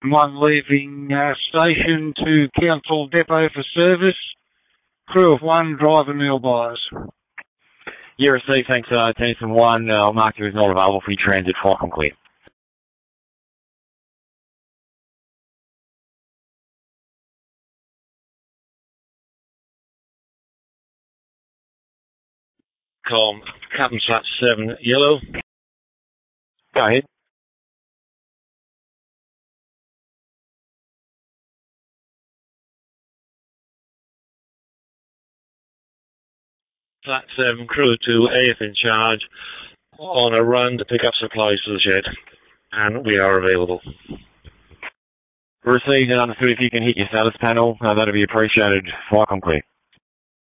1 leaving station to Council Depot for service. Crew of 1, driver Neil Byers. You received, thanks, Tennyson 1. I'll mark you as not available for your transit. Flight complete. Captain Flat 7, yellow. Go ahead. Flat 7, crew 2, AF in charge, on a run to pick up supplies to the shed, and we are available. Received and understood. If you can hit your status panel, that'd be appreciated. Flight complete.